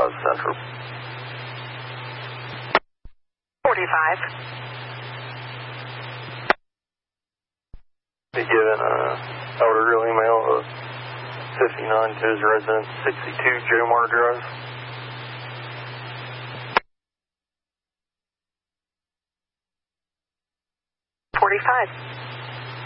Central. 45. Be given a outer real email of 59 to his residence, 62 Jomar Drive. 45.